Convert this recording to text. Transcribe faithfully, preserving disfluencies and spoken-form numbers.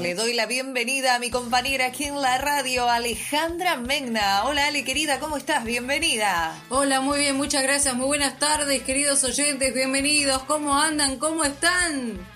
Le doy la bienvenida a mi compañera aquí en la radio, Alejandra Megna. Hola Ale, querida, ¿cómo estás? Bienvenida. Hola, muy bien, muchas gracias. Muy buenas tardes, queridos oyentes, bienvenidos. ¿Cómo andan? ¿Cómo están?